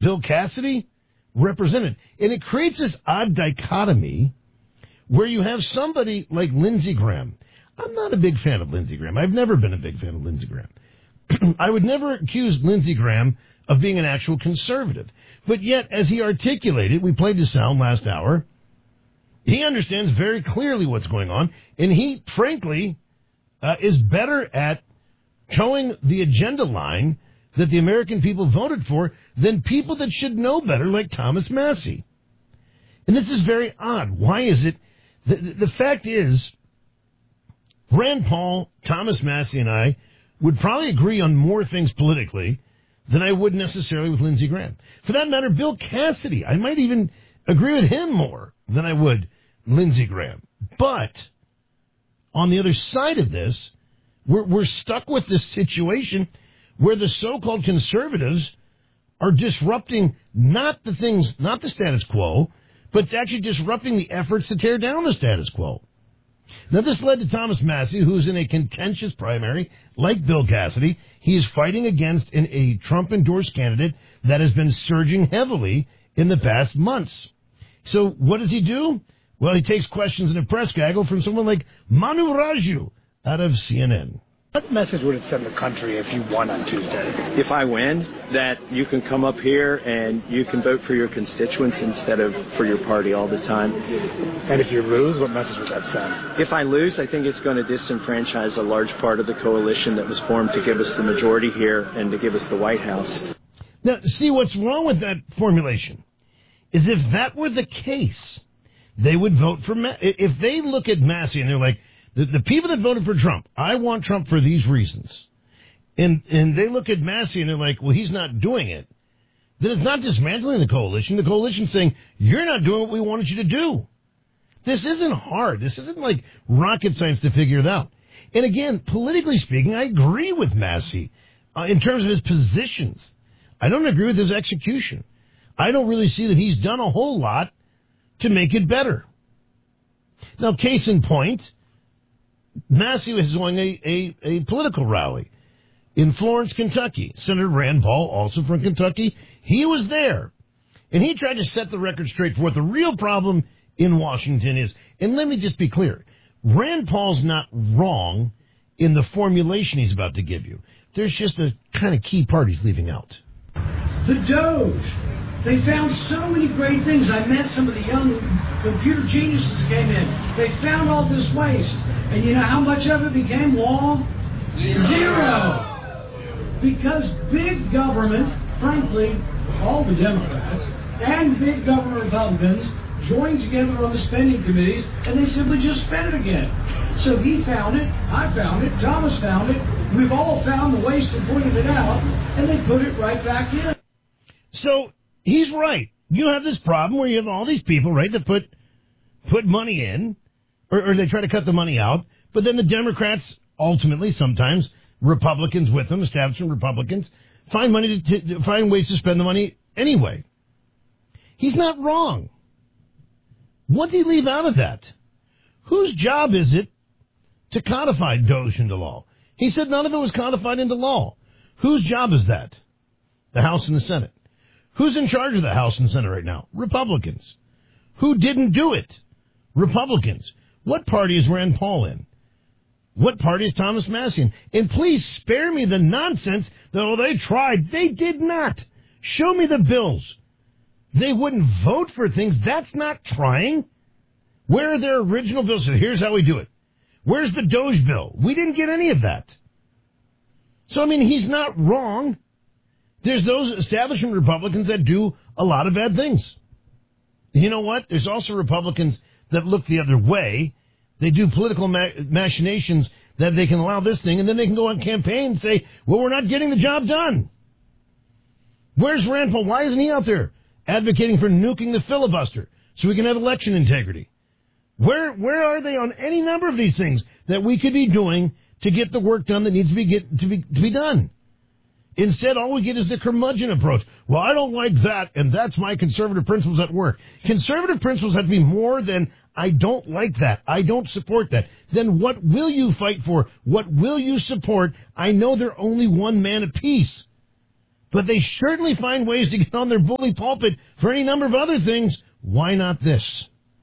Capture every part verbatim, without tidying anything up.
Bill Cassidy represented. And it creates this odd dichotomy where you have somebody like Lindsey Graham. I'm not a big fan of Lindsey Graham. I've never been a big fan of Lindsey Graham. I would never accuse Lindsey Graham of being an actual conservative. But yet, as he articulated, we played the sound last hour, he understands very clearly what's going on, and he, frankly, uh, is better at showing the agenda line that the American people voted for than people that should know better, like Thomas Massie. And this is very odd. Why is it? The, the fact is, Rand Paul, Thomas Massie, and I would probably agree on more things politically than I would necessarily with Lindsey Graham. For that matter, Bill Cassidy, I might even agree with him more than I would Lindsey Graham. But on the other side of this, we're, we're stuck with this situation where the so-called conservatives are disrupting not the things, not the status quo, but actually disrupting the efforts to tear down the status quo. Now, this led to Thomas Massie, who's in a contentious primary, like Bill Cassidy. He is fighting against an, a Trump-endorsed candidate that has been surging heavily in the past months. So what does he do? Well, he takes questions in a press gaggle from someone like Manu Raju out of C N N. What message would it send the country if you won on Tuesday? If I win, that you can come up here and you can vote for your constituents instead of for your party all the time. And if you lose, what message would that send? If I lose, I think it's going to disenfranchise a large part of the coalition that was formed to give us the majority here and to give us the White House. Now, see, what's wrong with that formulation is if that were the case, they would vote for Ma- if they look at Massie and they're like, The, the people that voted for Trump, I want Trump for these reasons. And and they look at Massie and they're like, well, he's not doing it. Then it's not dismantling the coalition. The coalition's saying, you're not doing what we wanted you to do. This isn't hard. This isn't like rocket science to figure it out. And again, politically speaking, I agree with Massie uh, in terms of his positions. I don't agree with his execution. I don't really see that he's done a whole lot to make it better. Now, case in point, Massie was doing a, a, a political rally in Florence, Kentucky. Senator Rand Paul, also from Kentucky, he was there. And he tried to set the record straight for what the real problem in Washington is. And let me just be clear. Rand Paul's not wrong in the formulation he's about to give you. There's just a kind of key part he's leaving out. The Doge. They found so many great things. I met some of the young computer geniuses that came in. They found all this waste. And you know how much of it became law? Zero. Because big government, frankly, all the Democrats, and big government Republicans joined together on the spending committees, and they simply just spent it again. So he found it, I found it, Thomas found it, we've all found the waste and pointed it out, and they put it right back in. So he's right. You have this problem where you have all these people, right, that put put money in, or, or they try to cut the money out, but then the Democrats, ultimately, sometimes, Republicans with them, establishment Republicans, find money to, to find ways to spend the money anyway. He's not wrong. What did he leave out of that? Whose job is it to codify Doge into law? He said none of it was codified into law. Whose job is that? The House and the Senate. Who's in charge of the House and Senate right now? Republicans. Who didn't do it? Republicans. What party is Rand Paul in? What party is Thomas Massie in? And please spare me the nonsense that, oh, they tried. They did not. Show me the bills. They wouldn't vote for things. That's not trying. Where are their original bills? So here's how we do it. Where's the Doge bill? We didn't get any of that. So, I mean, he's not wrong. There's those establishment Republicans that do a lot of bad things. You know what? There's also Republicans that look the other way. They do political ma- machinations that they can allow this thing, and then they can go on campaign and say, well, we're not getting the job done. Where's Rand Paul? Why isn't he out there advocating for nuking the filibuster so we can have election integrity? Where where are they on any number of these things that we could be doing to get the work done that needs to be get to be to be done? Instead, all we get is the curmudgeon approach. Well, I don't like that, and that's my conservative principles at work. Conservative principles have to be more than, I don't like that, I don't support that. Then what will you fight for? What will you support? I know they're only one man apiece. But they certainly find ways to get on their bully pulpit for any number of other things. Why not this?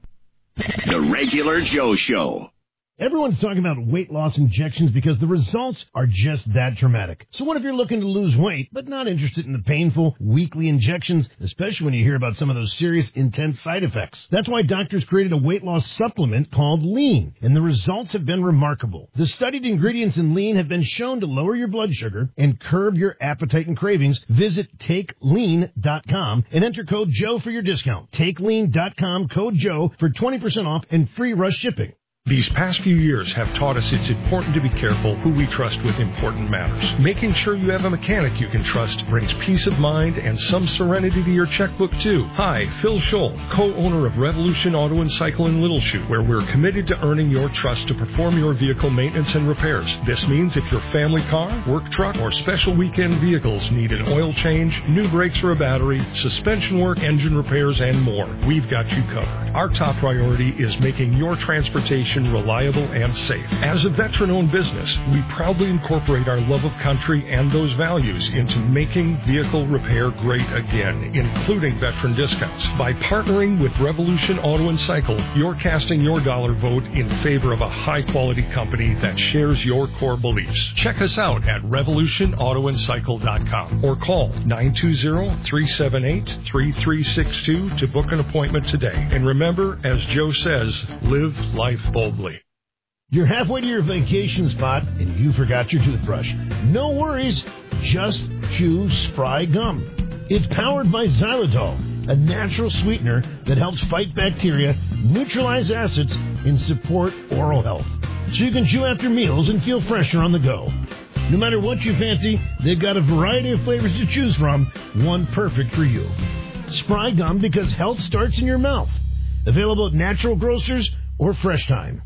The Regular Joe Show. Everyone's talking about weight loss injections because the results are just that dramatic. So what if you're looking to lose weight, but not interested in the painful weekly injections, especially when you hear about some of those serious, intense side effects? That's why doctors created a weight loss supplement called Lean, and the results have been remarkable. The studied ingredients in Lean have been shown to lower your blood sugar and curb your appetite and cravings. Visit take lean dot com and enter code Joe for your discount. take lean dot com, code Joe for twenty percent off and free rush shipping. These past few years have taught us it's important to be careful who we trust with important matters. Making sure you have a mechanic you can trust brings peace of mind and some serenity to your checkbook, too. Hi, Phil Scholl, co-owner of Revolution Auto and Cycle in Little Chute, where we're committed to earning your trust to perform your vehicle maintenance and repairs. This means if your family car, work truck, or special weekend vehicles need an oil change, new brakes or a battery, suspension work, engine repairs, and more, we've got you covered. Our top priority is making your transportation reliable and safe. As a veteran-owned business, we proudly incorporate our love of country and those values into making vehicle repair great again, including veteran discounts. By partnering with Revolution Auto and Cycle, you're casting your dollar vote in favor of a high-quality company that shares your core beliefs. Check us out at revolution auto and cycle dot com or call nine two zero, three seven eight, three three six two to book an appointment today. And remember, as Joe says, live life boldly. You're halfway to your vacation spot and you forgot your toothbrush. No worries, just chew Spry Gum. It's powered by xylitol, a natural sweetener that helps fight bacteria, neutralize acids, and support oral health. So you can chew after meals and feel fresher on the go. No matter what you fancy, they've got a variety of flavors to choose from, one perfect for you. Spry Gum, because health starts in your mouth. Available at natural grocers or Fresh Time.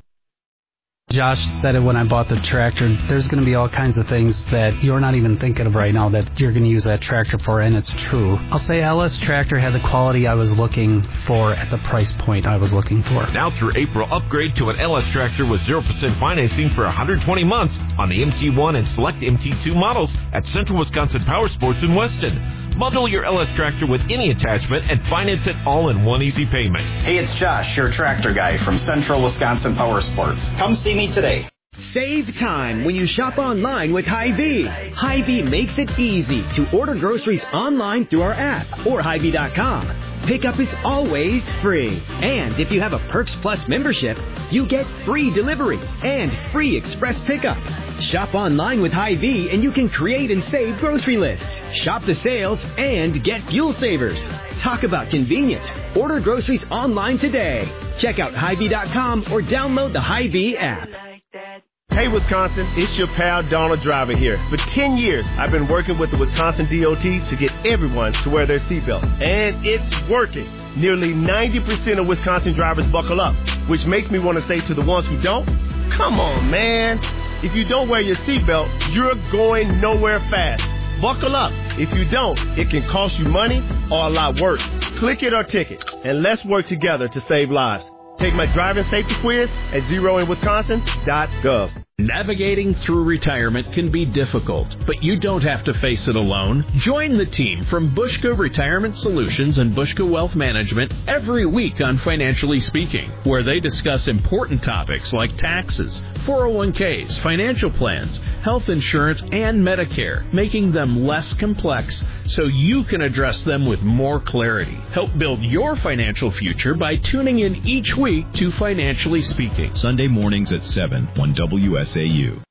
Josh said it when I bought the tractor. There's going to be all kinds of things that you're not even thinking of right now that you're going to use that tractor for, and it's true. I'll say L S Tractor had the quality I was looking for at the price point I was looking for. Now through April, upgrade to an L S Tractor with zero percent financing for one hundred twenty months on the M T one and select M T two models at Central Wisconsin Power Sports in Weston. Bundle your L S Tractor with any attachment and finance it all in one easy payment. Hey, it's Josh, your tractor guy from Central Wisconsin Power Sports. Come see me today. Save time when you shop online with Hy-Vee. Hy-Vee makes it easy to order groceries online through our app or Hy Vee dot com. Pickup is always free. And if you have a Perks Plus membership, you get free delivery and free express pickup. Shop online with Hy-Vee and you can create and save grocery lists. Shop the sales and get fuel savers. Talk about convenience. Order groceries online today. Check out Hy Vee dot com or download the Hy-Vee app. Hey, Wisconsin, it's your pal Donald Driver here. For ten years, I've been working with the Wisconsin D O T to get everyone to wear their seatbelt. And it's working. Nearly ninety percent of Wisconsin drivers buckle up, which makes me want to say to the ones who don't, come on, man. If you don't wear your seatbelt, you're going nowhere fast. Buckle up. If you don't, it can cost you money or a lot worse. Click it or ticket, and let's work together to save lives. Take my driving safety quiz at zero in wisconsin dot gov. Navigating through retirement can be difficult, but you don't have to face it alone. Join the team from Bushka Retirement Solutions and Bushka Wealth Management every week on Financially Speaking, where they discuss important topics like taxes, four oh one k's, financial plans, health insurance, and Medicare, making them less complex so you can address them with more clarity. Help build your financial future by tuning in each week to Financially Speaking. Sunday mornings at seven on W S A U.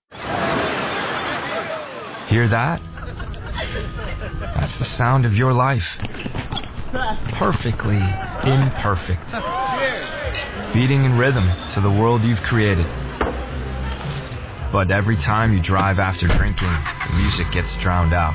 Hear that? That's the sound of your life. Perfectly imperfect. Beating in rhythm to the world you've created. But every time you drive after drinking, the music gets drowned out.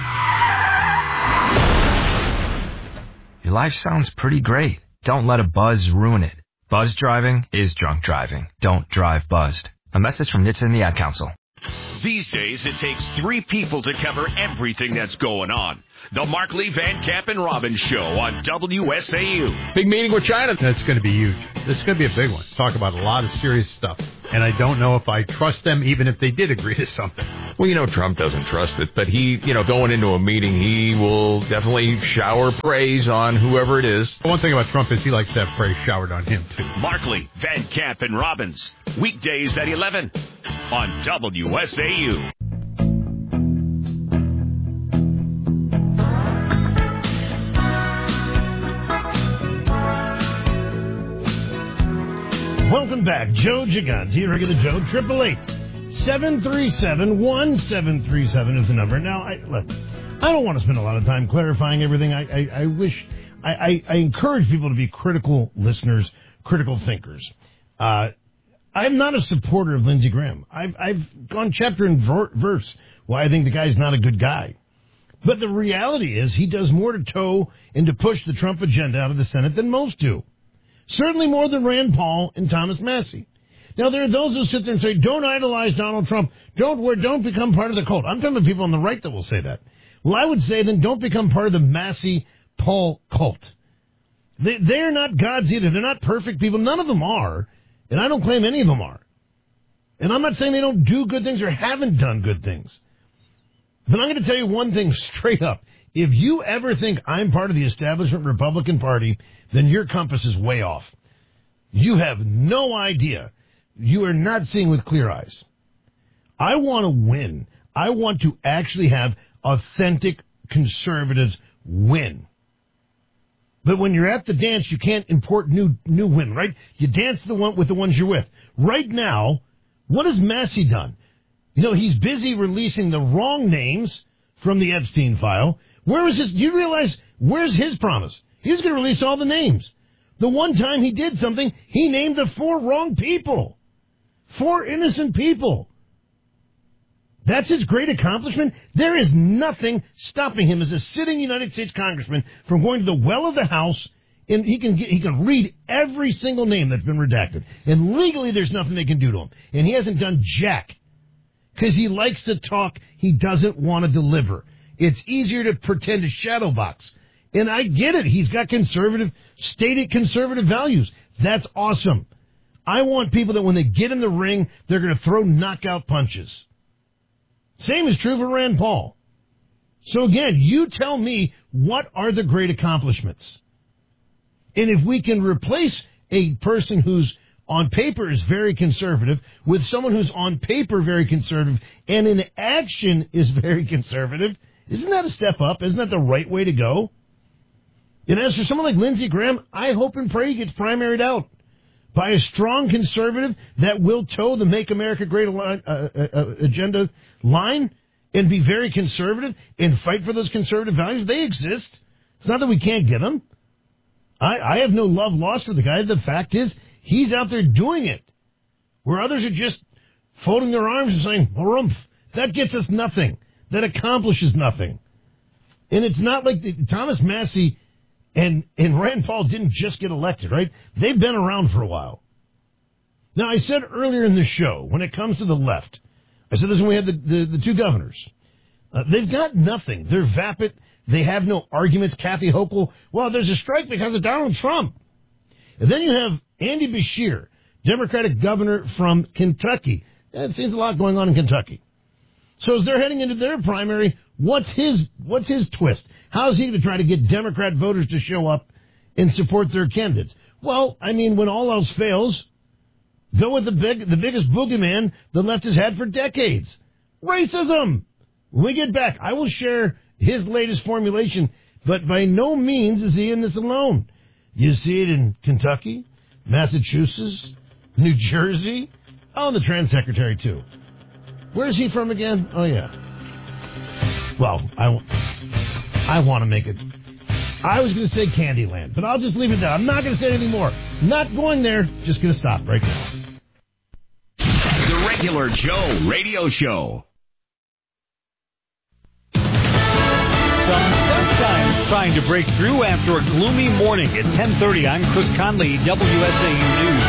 Your life sounds pretty great. Don't let a buzz ruin it. Buzz driving is drunk driving. Don't drive buzzed. A message from N H T S A and the Ad Council. These days, it takes three people to cover everything that's going on. The Markley, Van Camp, and Robbins Show on W S A U. Big meeting with China. That's going to be huge. This is going to be a big one. Talk about a lot of serious stuff. And I don't know if I trust them, even if they did agree to something. Well, you know, Trump doesn't trust it, but he, you know, going into a meeting, he will definitely shower praise on whoever it is. One thing about Trump is he likes to have praise showered on him, too. Markley, Van Camp, and Robbins. Weekdays at eleven on W S A U. Welcome back. Joe Gigante, regular Joe, triple eight seven three seven one seven three seven is the number. Now, I, look, I don't want to spend a lot of time clarifying everything. I, I, I wish, I, I, I encourage people to be critical listeners, critical thinkers. Uh, I'm not a supporter of Lindsey Graham. I've, I've gone chapter and ver- verse why I think the guy's not a good guy. But the reality is he does more to toe and to push the Trump agenda out of the Senate than most do. Certainly more than Rand Paul and Thomas Massie. Now, there are those who sit there and say, don't idolize Donald Trump. Don't wear, don't become part of the cult. I'm talking about people on the right that will say that. Well, I would say then don't become part of the Massie-Paul cult. They, they're not gods either. They're not perfect people. None of them are. And I don't claim any of them are. And I'm not saying they don't do good things or haven't done good things. But I'm going to tell you one thing straight up. If you ever think I'm part of the establishment Republican Party, then your compass is way off. You have no idea. You are not seeing with clear eyes. I want to win. I want to actually have authentic conservatives win. But when you're at the dance, you can't import new new women, right? You dance the one with the ones you're with. Right now, what has Massie done? You know, he's busy releasing the wrong names from the Epstein file. Where is his, do you realize, where's his promise? He was going to release all the names. The one time he did something, he named the four wrong people. Four innocent people. That's his great accomplishment. There is nothing stopping him as a sitting United States congressman from going to the well of the House, and he can get, he can read every single name that's been redacted. And legally, there's nothing they can do to him. And he hasn't done jack. Because he likes to talk, he doesn't want to deliver. It's easier to pretend to shadow box. And I get it. He's got conservative, stated conservative values. That's awesome. I want people that when they get in the ring, they're going to throw knockout punches. Same is true for Rand Paul. So again, you tell me, what are the great accomplishments? And if we can replace a person who's on paper is very conservative with someone who's on paper very conservative and in action is very conservative, isn't that a step up? Isn't that the right way to go? And as for someone like Lindsey Graham, I hope and pray he gets primaried out by a strong conservative that will toe the Make America Great uh, uh, agenda line and be very conservative and fight for those conservative values. They exist. It's not that we can't get them. I, I have no love lost for the guy. The fact is, he's out there doing it. Where others are just folding their arms and saying, harumph, that gets us nothing. That accomplishes nothing. And it's not like the, Thomas Massie and, and Rand Paul didn't just get elected, right? They've been around for a while. Now, I said earlier in the show, when it comes to the left, I said this when we had the, the, the two governors. Uh, they've got nothing. They're vapid. They have no arguments. Kathy Hochul, well, there's a strike because of Donald Trump. And then you have Andy Beshear, Democratic governor from Kentucky. It seems a lot going on in Kentucky. So as they're heading into their primary, what's his what's his twist? How's he going to try to get Democrat voters to show up and support their candidates? Well, I mean, when all else fails, go with the big the biggest boogeyman the left has had for decades. Racism. When we get back, I will share his latest formulation, but by no means is he in this alone. You see it in Kentucky, Massachusetts, New Jersey. Oh, and the Trans Secretary, too. Where is he from again? Oh, yeah. Well, I, I want to make it. I was going to say Candyland, but I'll just leave it there. I'm not going to say anything more. Not going there. Just going to stop right now. The Regular Joe Radio Show. Some sunshine trying to break through after a gloomy morning. At ten thirty, I'm Chris Conley, W S A U News. A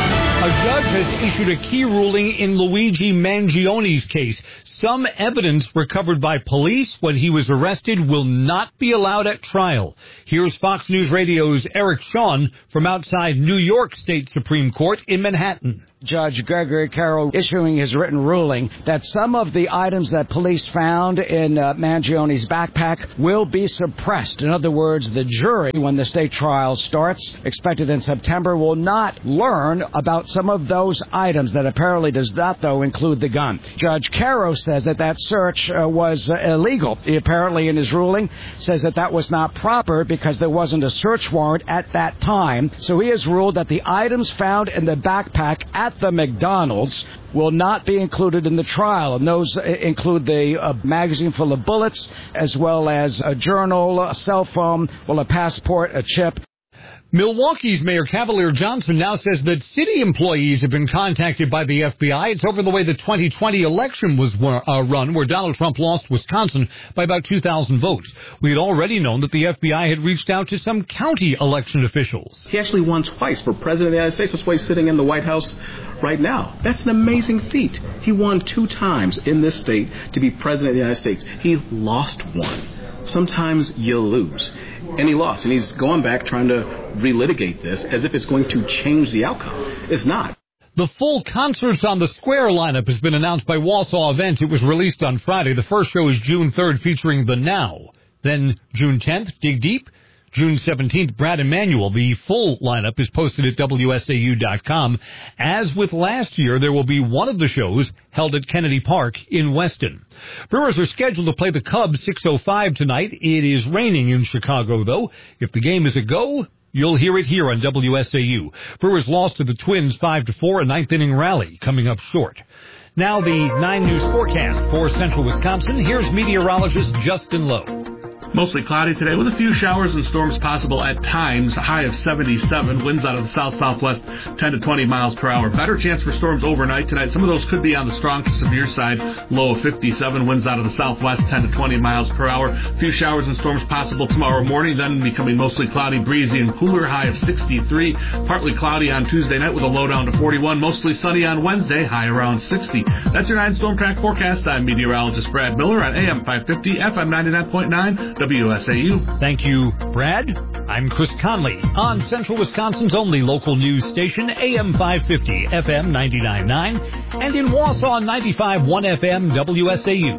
A judge has issued a key ruling in Luigi Mangioni's case. Some evidence recovered by police when he was arrested will not be allowed at trial. Here's Fox News Radio's Eric Shawn from outside New York State Supreme Court in Manhattan. Judge Gregory Carroll issuing his written ruling that some of the items that police found in uh, Mangioni's backpack will be suppressed. In other words, the jury, when the state trial starts, expected in September, will not learn about some of those items that apparently does not, though, include the gun. Judge Carroll says that that search uh, was uh, illegal. He apparently, in his ruling, says that that was not proper because there wasn't a search warrant at that time. So he has ruled that the items found in the backpack at the McDonald's will not be included in the trial, and those include the uh, magazine full of bullets, as well as a journal, a cell phone, well, a passport, a chip. Milwaukee's Mayor Cavalier Johnson now says that city employees have been contacted by the F B I. It's over the way the twenty twenty election was uh, run, where Donald Trump lost Wisconsin by about two thousand votes. We had already known that the F B I had reached out to some county election officials. He actually won twice for president of the United States. That's why he's sitting in the White House right now. That's an amazing feat. He won two times in this state to be president of the United States. He lost one. Sometimes you lose. And he lost. And he's going back trying to relitigate this as if it's going to change the outcome. It's not. The full Concerts on the Square lineup has been announced by Wausau Events. It was released on Friday. The first show is June third, featuring The Now. Then June tenth, Dig Deep. June seventeenth, Brad Emanuel. The full lineup is posted at W S A U dot com. As with last year, there will be one of the shows held at Kennedy Park in Weston. Brewers are scheduled to play the Cubs six oh five tonight. It is raining in Chicago, though. If the game is a go, you'll hear it here on W S A U. Brewers lost to the Twins five to four, a ninth inning rally coming up short. Now the nine News forecast for central Wisconsin. Here's meteorologist Justin Lowe. Mostly cloudy today with a few showers and storms possible at times. A high of seventy-seven. Winds out of the south-southwest ten to twenty miles per hour. Better chance for storms overnight tonight. Some of those could be on the strong to severe side. Low of fifty-seven. Winds out of the southwest ten to twenty miles per hour. A few showers and storms possible tomorrow morning. Then becoming mostly cloudy, breezy, and cooler. High of sixty-three. Partly cloudy on Tuesday night with a low down to forty-one. Mostly sunny on Wednesday. High around sixty. That's your nine Storm Track forecast. I'm meteorologist Brad Miller on A M five fifty, F M ninety-nine point nine. W S A U. Thank you, Brad. I'm Chris Conley on Central Wisconsin's only local news station, A M five fifty, F M ninety-nine point nine, and in Wausau, ninety-five point one F M, W S A U.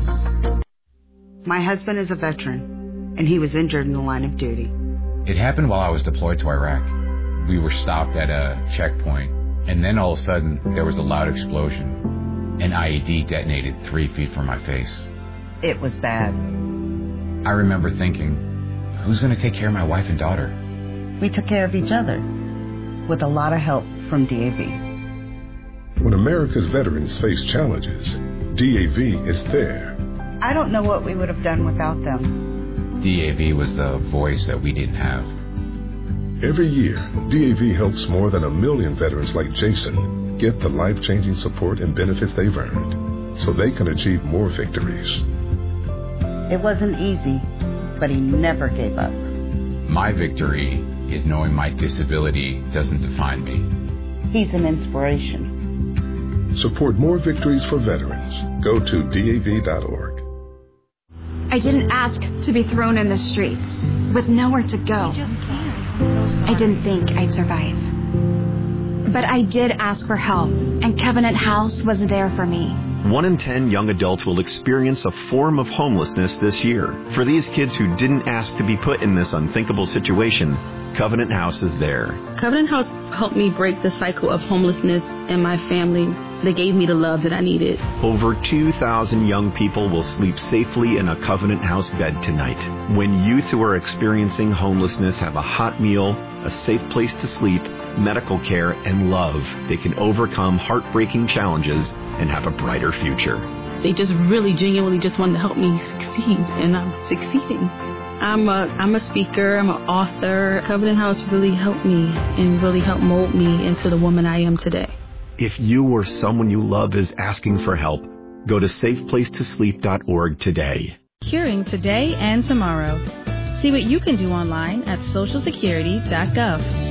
My husband is a veteran, and he was injured in the line of duty. It happened while I was deployed to Iraq. We were stopped at a checkpoint, and then all of a sudden, there was a loud explosion. An I E D detonated three feet from my face. It was bad. I remember thinking, who's going to take care of my wife and daughter? We took care of each other, with a lot of help from D A V. When America's veterans face challenges, D A V is there. I don't know what we would have done without them. D A V was the voice that we didn't have. Every year, D A V helps more than a million veterans like Jason get the life-changing support and benefits they've earned, so they can achieve more victories. It wasn't easy, but he never gave up. My victory is knowing my disability doesn't define me. He's an inspiration. Support more victories for veterans. Go to D A V dot org. I didn't ask to be thrown in the streets with nowhere to go. I didn't think I'd survive. But I did ask for help, and Covenant House was there for me. One in ten young adults will experience a form of homelessness this year. For these kids who didn't ask to be put in this unthinkable situation, Covenant House is there. Covenant House helped me break the cycle of homelessness in my family. They gave me the love that I needed. Over two thousand young people will sleep safely in a Covenant House bed tonight. When youth who are experiencing homelessness have a hot meal, a safe place to sleep, medical care, and love, they can overcome heartbreaking challenges and have a brighter future. They just really genuinely just wanted to help me succeed, and I'm succeeding. I'm a I'm a speaker, I'm an author. Covenant House really helped me and really helped mold me into the woman I am today. If you or someone you love is asking for help, go to safe place to sleep dot org today. Curing today and tomorrow. See what you can do online at social security dot gov.